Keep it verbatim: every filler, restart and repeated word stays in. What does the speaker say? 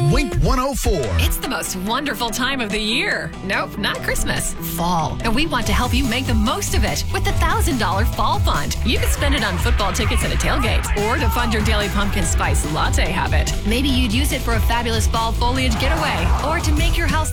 Wink one oh four. It's the most wonderful time of the year. Nope, not Christmas. Fall. And we want to help you make the most of it with the one thousand dollars Fall Fund. You can spend it on football tickets and a tailgate, or to fund your daily pumpkin spice latte habit. Maybe you'd use it for a fabulous fall foliage getaway, or to make your house